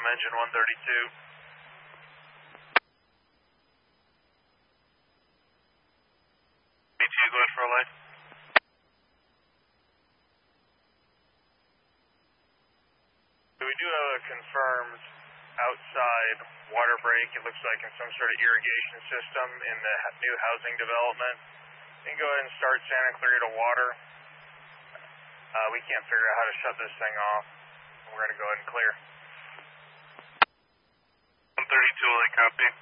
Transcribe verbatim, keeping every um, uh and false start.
from engine one thirty-two. B two, go ahead for a light. So we do have a confirmed outside water break. It looks like in some sort of irrigation system in the new housing development. You can go ahead and start Santa Clarita water. Uh, we can't figure out how to shut this thing off. We're going to go ahead and clear. one thirty-two, will they copy?